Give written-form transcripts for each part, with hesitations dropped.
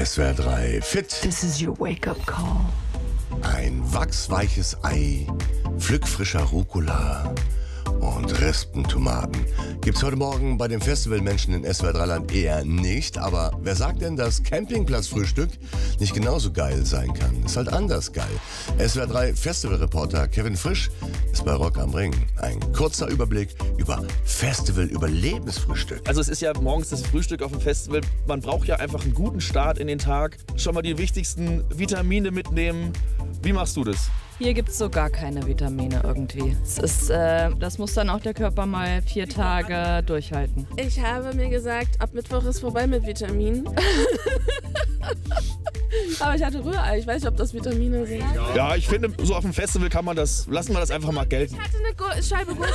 SWR 3 Fit. This is your wake-up call. Ein wachsweiches Ei, pflückfrischer Rucola und Rispentomaten gibt's heute Morgen bei den Festivalmenschen in SWR 3 Land eher nicht. Aber wer sagt denn, dass Campingplatzfrühstück nicht genauso geil sein kann? Ist halt anders geil. SWR 3 Festivalreporter Kevin Frisch ist bei Rock am Ring. Ein kurzer Überblick über Festival-Überlebensfrühstück. Also es ist ja morgens das Frühstück auf dem Festival. Man braucht ja einfach einen guten Start in den Tag. Schon mal die wichtigsten Vitamine mitnehmen. Wie machst du das? Hier gibt es so gar keine Vitamine irgendwie. Das muss dann auch der Körper mal 4 Tage durchhalten. Ich habe mir gesagt, ab Mittwoch ist vorbei mit Vitaminen. Aber ich hatte Rührei. Ich weiß nicht, ob das Vitamine sind. Ja, ich finde, so auf dem Festival lassen wir das einfach mal gelten. Ich hatte eine Scheibe Gurke.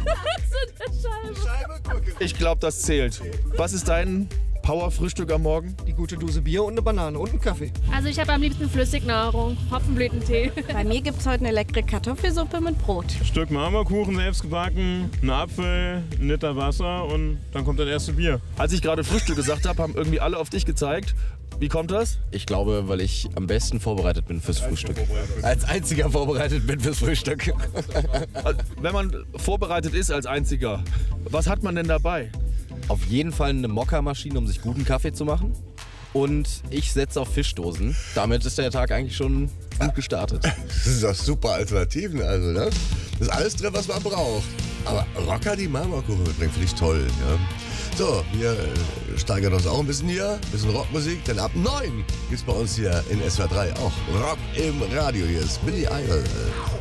Ich glaube, das zählt. Was ist dein Power-Frühstück am Morgen? Die gute Dose Bier und eine Banane und einen Kaffee. Also ich habe am liebsten Flüssignahrung, Hopfenblütentee. Bei mir gibt es heute eine leckere Kartoffelsuppe mit Brot. Ein Stück Marmorkuchen selbst gebacken, einen Apfel, ein Liter Wasser und dann kommt das erste Bier. Als ich gerade Frühstück gesagt habe, haben irgendwie alle auf dich gezeigt. Wie kommt das? Ich glaube, weil ich am besten vorbereitet bin fürs Frühstück. Als einziger vorbereitet bin fürs Frühstück. Wenn man vorbereitet ist als Einziger, was hat man denn dabei? Auf jeden Fall eine Mokka-Maschine, um sich guten Kaffee zu machen. Und ich setze auf Fischdosen. Damit ist der Tag eigentlich schon gut gestartet. Das sind doch super Alternativen, also, ne? Das ist alles drin, was man braucht. Aber Rocker die Marmorkuchen mitbringen, finde ich toll, ja. So, wir steigern uns auch ein bisschen hier, ein bisschen Rockmusik, denn ab 9 gibt's bei uns hier in SWR 3 auch Rock im Radio. Hier ist Billy Idol.